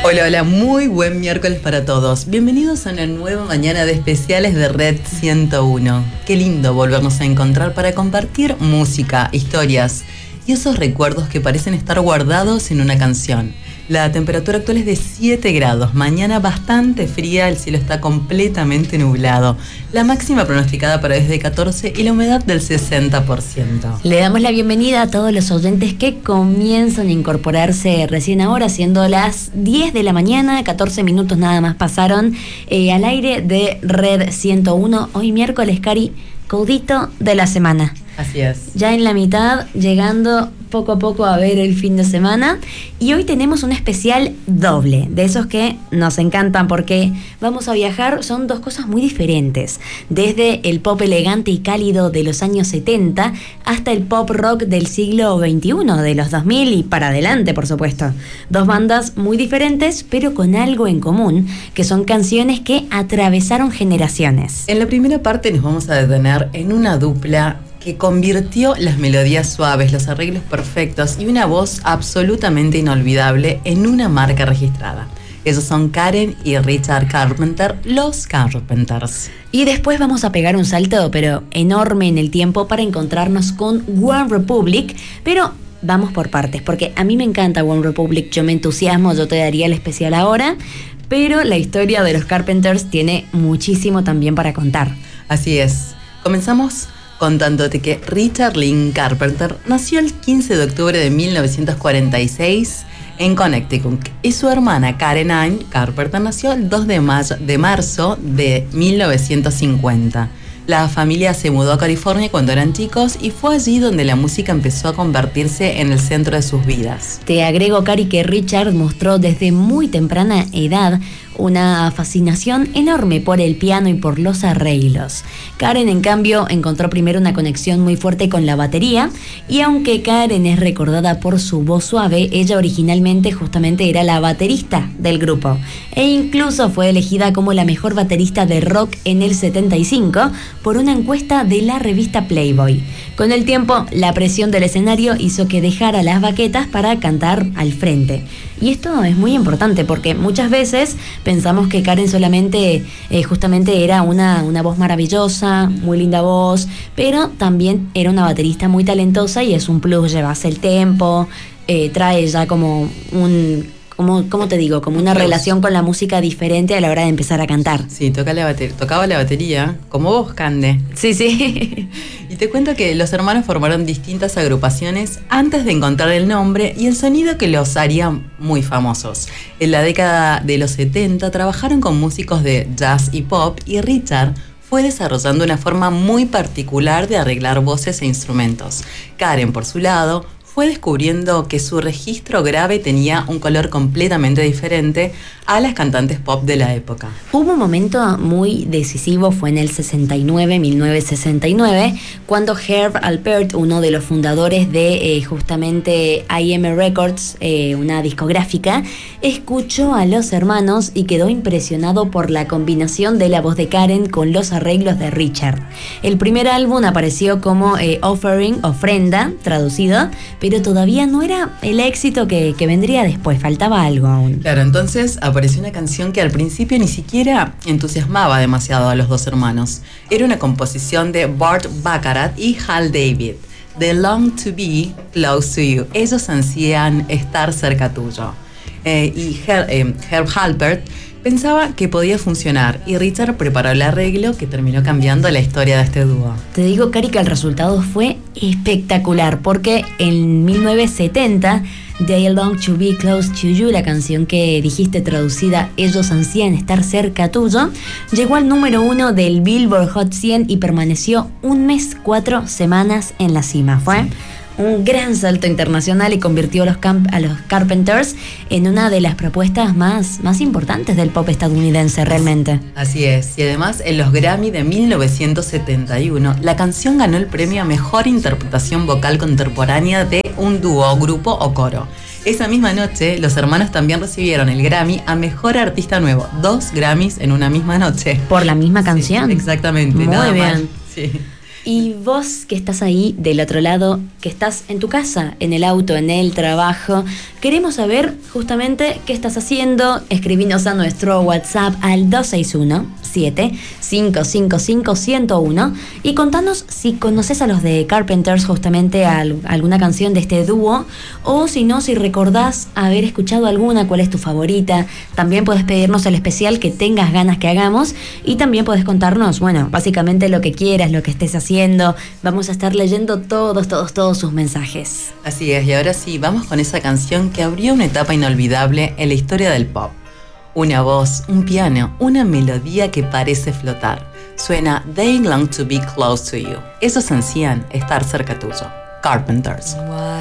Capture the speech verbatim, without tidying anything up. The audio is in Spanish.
Hola, hola, muy buen miércoles para todos. Bienvenidos a una nueva mañana de especiales de Red ciento uno. Qué lindo volvernos a encontrar para compartir música, historias y esos recuerdos que parecen estar guardados en una canción. La temperatura actual es de siete grados, mañana bastante fría, el cielo está completamente nublado. La máxima pronosticada para hoy es de catorce y la humedad del sesenta por ciento. Le damos la bienvenida a todos los oyentes que comienzan a incorporarse recién ahora, siendo las diez de la mañana, catorce minutos nada más pasaron eh, al aire de Red ciento uno. Hoy miércoles, Cari, caudito de la semana. Así es. Ya en la mitad, llegando poco a poco a ver el fin de semana. Y hoy tenemos un especial doble, de esos que nos encantan porque vamos a viajar, son dos cosas muy diferentes. Desde el pop elegante y cálido de los años setenta hasta el pop rock del siglo veintiuno, de los dos mil y para adelante, por supuesto. Dos bandas muy diferentes, pero con algo en común, que son canciones que atravesaron generaciones. En la primera parte nos vamos a detener en una dupla que convirtió las melodías suaves, los arreglos perfectos y una voz absolutamente inolvidable en una marca registrada. Esos son Karen y Richard Carpenter, los Carpenters. Y después vamos a pegar un salto, pero enorme en el tiempo, para encontrarnos con One Republic, pero vamos por partes, porque a mí me encanta One Republic, yo me entusiasmo, yo te daría el especial ahora, pero la historia de los Carpenters tiene muchísimo también para contar. Así es. Comenzamos contándote que Richard Lynn Carpenter nació el quince de octubre de mil novecientos cuarenta y seis en Connecticut y su hermana Karen Ann Carpenter nació el dos de marzo de mil novecientos cincuenta. La familia se mudó a California cuando eran chicos y fue allí donde la música empezó a convertirse en el centro de sus vidas. Te agrego, Cari, que Richard mostró desde muy temprana edad una fascinación enorme por el piano y por los arreglos. Karen, en cambio, encontró primero una conexión muy fuerte con la batería, y aunque Karen es recordada por su voz suave, ella originalmente justamente era la baterista del grupo, e incluso fue elegida como la mejor baterista de rock en el setenta y cinco por una encuesta de la revista Playboy. Con el tiempo, la presión del escenario hizo que dejara las baquetas para cantar al frente. Y esto es muy importante porque muchas veces pensamos que Karen solamente eh, justamente era una, una voz maravillosa, muy linda voz, pero también era una baterista muy talentosa y es un plus, llevarse el tempo, eh, trae ya como un... Como, ¿Cómo te digo? Como una relación con la música diferente a la hora de empezar a cantar. Sí, toca la bater- tocaba la batería, como vos, Cande. Sí, sí. Y te cuento que los hermanos formaron distintas agrupaciones antes de encontrar el nombre y el sonido que los haría muy famosos. En la década de los setenta trabajaron con músicos de jazz y pop, y Richard fue desarrollando una forma muy particular de arreglar voces e instrumentos. Karen, por su lado, fue descubriendo que su registro grave tenía un color completamente diferente a las cantantes pop de la época. Hubo un momento muy decisivo, fue en el sesenta y nueve, mil novecientos sesenta y nueve, cuando Herb Alpert, uno de los fundadores de eh, justamente I M Records, eh, una discográfica, escuchó a los hermanos y quedó impresionado por la combinación de la voz de Karen con los arreglos de Richard. El primer álbum apareció como eh, Offering, ofrenda, traducido, pero todavía no era el éxito que, que vendría después, faltaba algo aún. Claro, entonces apareció una canción que al principio ni siquiera entusiasmaba demasiado a los dos hermanos. Era una composición de Burt Bacharach y Hal David, The Long to Be Close to You. Ellos ansían estar cerca tuyo. Eh, y Her, eh, Herb Alpert pensaba que podía funcionar, y Richard preparó el arreglo que terminó cambiando la historia de este dúo. Te digo, Cari, que el resultado fue espectacular, porque en mil novecientos setenta, They Long to Be Close to You, la canción que dijiste traducida, Ellos ansían estar cerca tuyo, llegó al número uno del Billboard Hot cien y permaneció un mes, cuatro semanas en la cima. Fue un gran salto internacional y convirtió a los, camp- a los Carpenters en una de las propuestas más, más importantes del pop estadounidense, realmente. Así es, y además en los Grammy de mil novecientos setenta y uno, la canción ganó el premio a Mejor Interpretación Vocal Contemporánea de un dúo, grupo o coro. Esa misma noche, los hermanos también recibieron el Grammy a Mejor Artista Nuevo, dos Grammys en una misma noche. ¿Por la misma canción? Sí, exactamente, Muy nada bien. mal. Sí. Y vos que estás ahí del otro lado, que estás en tu casa, en el auto, en el trabajo, queremos saber justamente qué estás haciendo. Escribinos a nuestro WhatsApp al dos seis uno, siete cinco cinco cinco, uno cero uno y contanos si conoces a los de Carpenters, justamente a alguna canción de este dúo, o si no, si recordás haber escuchado alguna, cuál es tu favorita. También puedes pedirnos el especial que tengas ganas que hagamos, y también puedes contarnos, bueno, básicamente lo que quieras, lo que estés haciendo. Vamos a estar leyendo todos, todos, todos sus mensajes. Así es, y ahora sí, vamos con esa canción que abrió una etapa inolvidable en la historia del pop. Una voz, un piano, una melodía que parece flotar. Suena They Long to Be Close to You. Esos ansían estar cerca tuyo. Carpenters.